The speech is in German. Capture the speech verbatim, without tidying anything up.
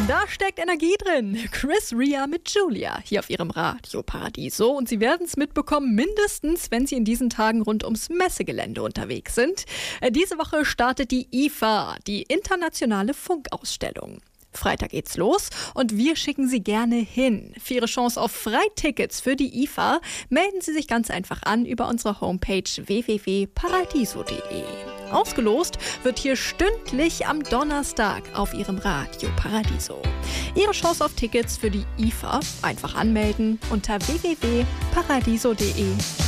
Da steckt Energie drin. Chris Rea mit Julia hier auf ihrem Radio Paradiso. Und Sie werden es mitbekommen, mindestens, wenn Sie in diesen Tagen rund ums Messegelände unterwegs sind. Diese Woche startet die I F A, die internationale Funkausstellung. Freitag geht's los und wir schicken Sie gerne hin. Für Ihre Chance auf Freitickets für die I F A melden Sie sich ganz einfach an über unsere Homepage w w w punkt paradiso punkt d e. Ausgelost wird hier stündlich am Donnerstag auf Ihrem Radio Paradiso. Ihre Chance auf Tickets für die I F A einfach anmelden unter w w w punkt paradiso punkt d e.